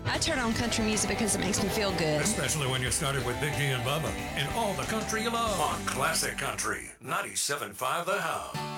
I turn on country music because it makes me feel good. Especially when you started with Big D and Bubba and all the country you love. On Classic Country 97.5 The Hound.